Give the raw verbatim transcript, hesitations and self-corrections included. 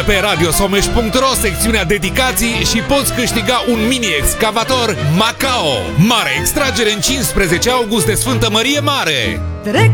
Intră pe radiosomeș punct ro, secțiunea dedicații și poți câștiga un mini-excavator Macao. Mare extragere în cincisprezece august de Sfântă Mărie Mare!